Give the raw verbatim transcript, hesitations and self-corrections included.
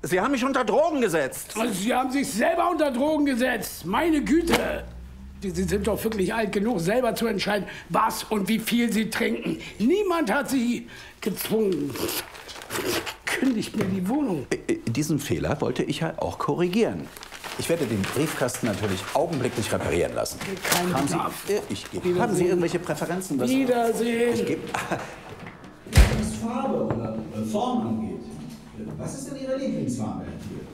Sie haben mich unter Drogen gesetzt. Also Sie haben sich selber unter Drogen gesetzt. Meine Güte. Sie sind doch wirklich alt genug, selber zu entscheiden, was und wie viel Sie trinken. Niemand hat Sie gezwungen. Kündigt mir die Wohnung. Diesen Fehler wollte ich ja auch korrigieren. Ich werde den Briefkasten natürlich augenblicklich reparieren lassen. Kein haben Bedarf. Sie, äh, ich gebe. Haben Sie irgendwelche Präferenzen? Was Wiedersehen. Ich gebe. Was Farbe oder Form angeht, was ist denn Ihre Lieblingsfarbe, Herr Thiel?